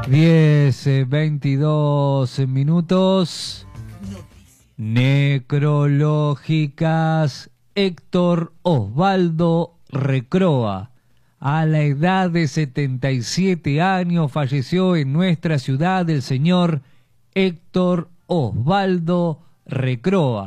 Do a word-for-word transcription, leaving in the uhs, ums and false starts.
diez, veintidós minutos. Necrológicas. Héctor Osvaldo Recroa, a la edad de setenta y siete años, falleció en nuestra ciudad el señor Héctor Osvaldo Recroa.